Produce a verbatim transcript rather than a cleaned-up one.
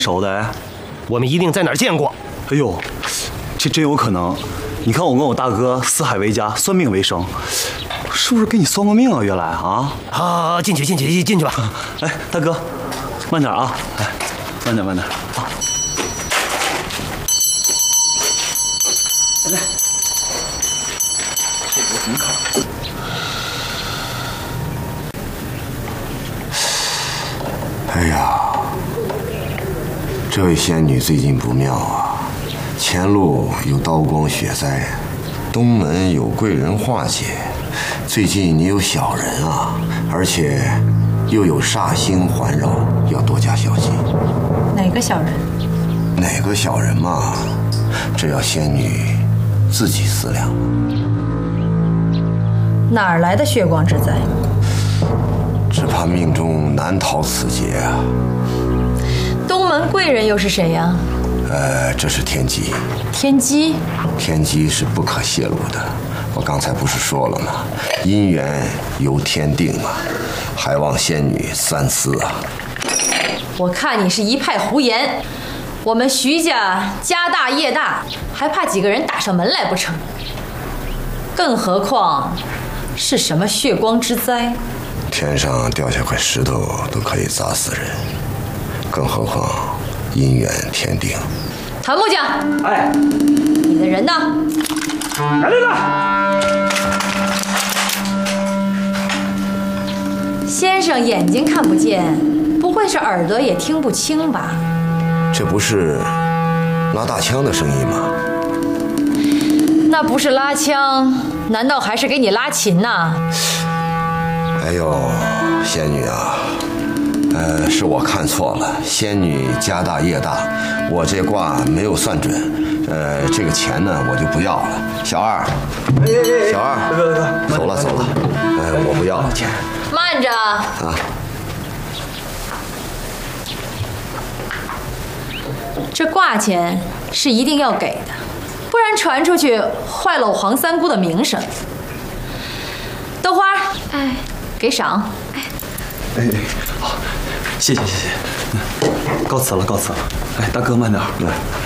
熟的哎？ 我们一定在哪儿见过。 哎呦，这真有可能。你看我跟我大哥四海为家，算命为生，是不是给你算过命啊？原来啊。 好，进去进去进去吧。 哎，大哥，慢点啊！哎，慢点慢点啊！来来，这个门口。 哎呀，这位仙女最近不妙啊！前路有刀光血灾，东门有贵人化解，最近你有小人啊，而且又有煞星环绕，要多加小心。 哪个小人？ 哪个小人嘛？这要仙女自己思量。 哪儿来的血光之灾？ 只怕命中难逃此劫啊！ 东门贵人又是谁呀？ 呃，这是天机。 天机？ 天机是不可泄露的。我刚才不是说了吗？姻缘由天定啊，还望仙女三思啊！ 我看你是一派胡言。我们徐家家大业大，还怕几个人打上门来不成？更何况是什么血光之灾？ 天上掉下块石头都可以砸死人，更何况姻缘天定。 唐木匠， 哎， 你的人呢？ 来来来！ 先生眼睛看不见，不会是耳朵也听不清吧？ 这不是拉大枪的声音吗？ 那不是拉枪，难道还是给你拉琴呐？ 哎呦，仙女啊，呃，是我看错了。仙女家大业大，我这卦没有算准。呃，这个钱呢，我就不要了。小二，小二，走了走了，呃，我不要了钱。 慢着啊！ 这卦钱是一定要给的，不然传出去坏了我黄三姑的名声。豆花， 哎。 给赏， 哎， 哎，好，谢谢谢谢，告辞了告辞了。哎，大哥慢点，来。